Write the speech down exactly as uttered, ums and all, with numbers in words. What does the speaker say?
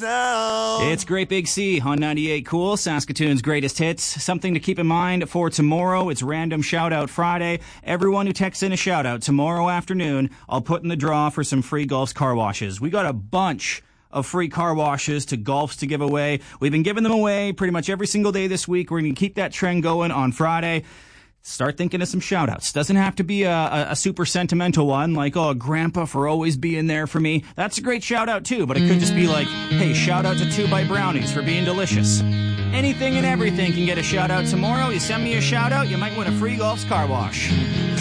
down. It's Great Big C on ninety-eight Cool, Saskatoon's greatest hits. Something to keep in mind for tomorrow. It's Random Shoutout Friday. Everyone who texts in a shoutout tomorrow afternoon, I'll put in the draw for some free Golf's car washes. We got a bunch of free car washes to Golfs to give away. We've been giving them away pretty much every single day this week. We're going to keep that trend going on Friday. Start thinking of some shout-outs. Doesn't have to be a, a, a super sentimental one, like, oh, Grandpa for always being there for me. That's a great shout-out, too, but it could just be like, hey, shout-out to Two Bite Brownies for being delicious. Anything and everything can get a shout-out tomorrow. You send me a shout-out, you might win a free Golf's car wash.